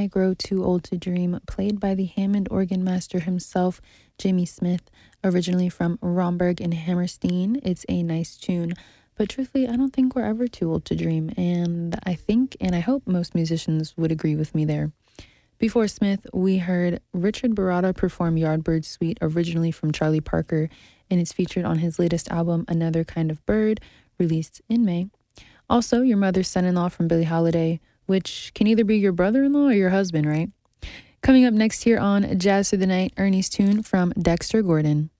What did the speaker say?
I Grow Too Old to Dream, played by the Hammond organ master himself, Jimmy Smith, originally from Romberg and Hammerstein. It's a nice tune, but truthfully, I don't think we're ever too old to dream, and I think and I hope most musicians would agree with me there. Before Smith, we heard Richard Baratta perform Yardbird Suite, originally from Charlie Parker, and it's featured on his latest album, Another Kind of Bird, released in May. Also, Your Mother's Son-in-Law from Billie Holiday, which can either be your brother-in-law or your husband, right? Coming up next here on Jazz Through the Night, Ernie's tune from Dexter Gordon.